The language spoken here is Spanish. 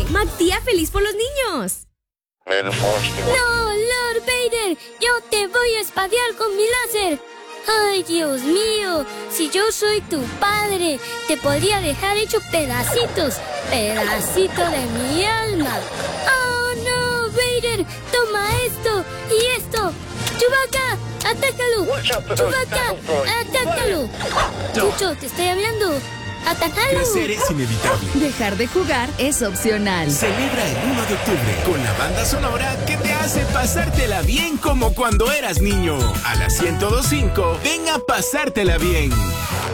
¡Matías feliz por los niños! No, Lord Vader, yo te voy a espadear con mi láser. Ay, Dios mío, si yo soy tu padre, te podría dejar hecho pedacitos, pedacito de mi alma. Oh, no, Vader, toma esto y esto. Chewbacca, atácalo. Chewbacca, atácalo. Chucho, te estoy hablando. ¡Atacalo! Crecer es inevitable. Dejar de jugar es opcional. Celebra el 1 de octubre con la banda sonora que te hace pasártela bien como cuando eras niño. A las 102.5, ven a pasártela bien.